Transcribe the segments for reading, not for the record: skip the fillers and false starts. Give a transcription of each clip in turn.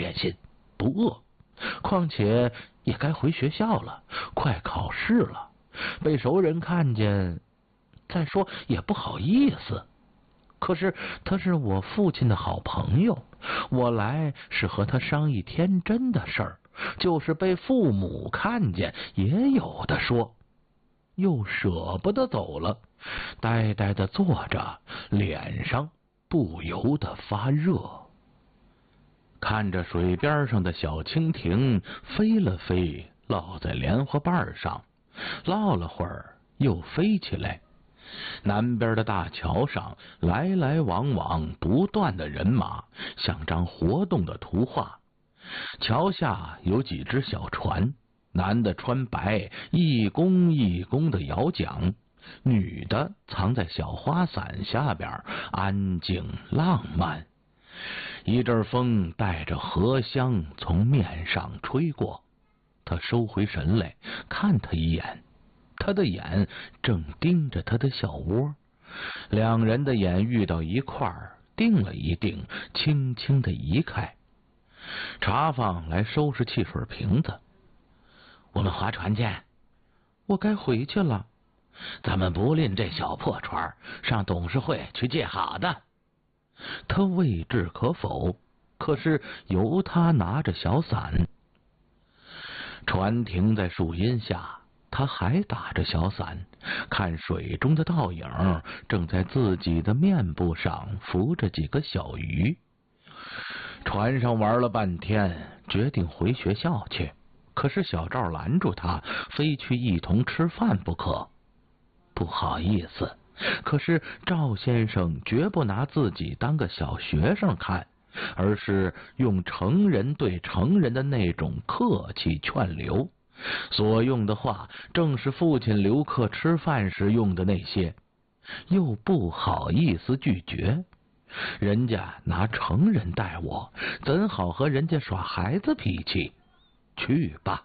点心，不饿。况且也该回学校了，快考试了，被熟人看见，再说也不好意思。可是他是我父亲的好朋友，我来是和他商议天真的事儿，就是被父母看见也有的说。又舍不得走了，呆呆地坐着，脸上不由得发热。看着水边上的小蜻蜓飞了飞，落在莲花瓣上，落了会儿又飞起来。南边的大桥上来来往往不断的人马，像张活动的图画。桥下有几只小船，男的穿白，一弓一弓的摇桨，女的藏在小花伞下边，安静浪漫。一阵风带着荷香从面上吹过，他收回神来，看他一眼，他的眼正盯着他的小窝，两人的眼遇到一块儿，定了一定，轻轻地移开。茶坊来收拾汽水瓶子。我们划船去。我该回去了。咱们不吝这小破船，上董事会去借好的。他未置可否，可是由他拿着小伞。船停在树荫下，他还打着小伞，看水中的倒影正在自己的面部上浮着几个小鱼。船上玩了半天，决定回学校去，可是小赵拦住他，非去一同吃饭不可。不好意思，可是赵先生绝不拿自己当个小学生看，而是用成人对成人的那种客气劝留，所用的话正是父亲留客吃饭时用的那些，又不好意思拒绝。人家拿成人待我，怎好和人家耍孩子脾气？去吧。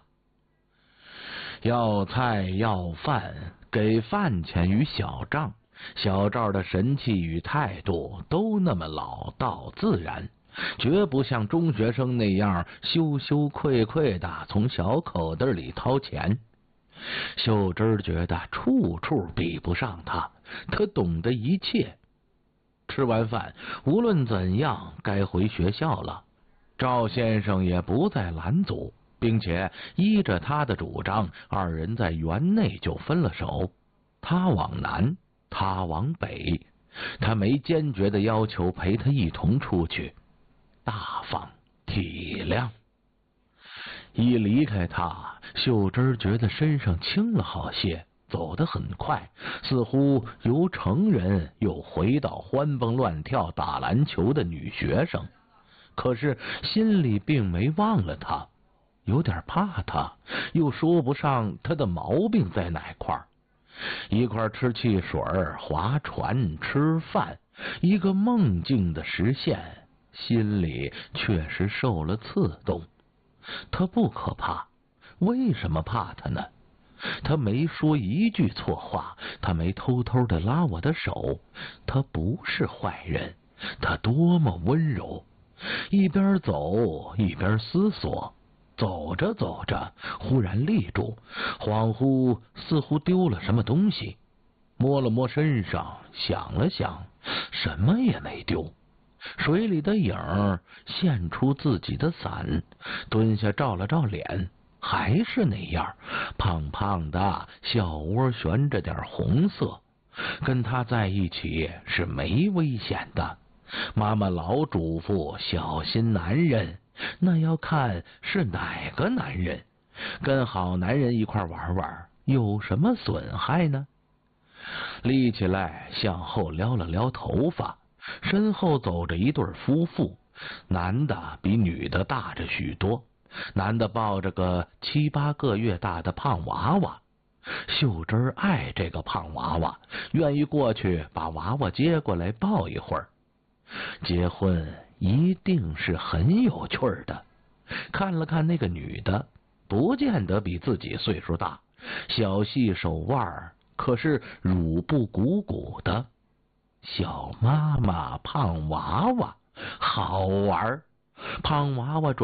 要菜要饭，给饭钱与小账，小赵的神气与态度都那么老道自然，绝不像中学生那样羞羞愧愧的从小口袋里掏钱。秀芝觉得处处比不上他，他懂得一切。吃完饭，无论怎样该回学校了，赵先生也不再拦阻，并且依着他的主张，二人在园内就分了手，他往南，他往北。他没坚决的要求陪他一同出去，大方体谅。一离开他，秀芝觉得身上轻了好些，走得很快，似乎由成人又回到欢蹦乱跳打篮球的女学生。可是心里并没忘了他，有点怕他，又说不上他的毛病在哪块。一块吃汽水，划船，吃饭，一个梦境的实现，心里确实受了刺动。他不可怕，为什么怕他呢？他没说一句错话，他没偷偷的拉我的手，他不是坏人，他多么温柔。一边走一边思索，走着走着忽然立住，恍惚似乎丢了什么东西，摸了摸身上，想了想，什么也没丢。水里的影儿现出自己的伞，蹲下照了照脸，还是那样胖胖的，小窝悬着点红色。跟他在一起是没危险的，妈妈老嘱咐小心男人，那要看是哪个男人。跟好男人一块玩玩，有什么损害呢？立起来向后撩了撩头发，身后走着一对夫妇，男的比女的大着许多，男的抱着个7、8个月大的胖娃娃。秀芝爱这个胖娃娃，愿意过去把娃娃接过来抱一会儿。结婚一定是很有趣的。看了看那个女的，不见得比自己岁数大，小细手腕，可是乳部鼓鼓的。小妈妈胖娃娃好玩，胖娃娃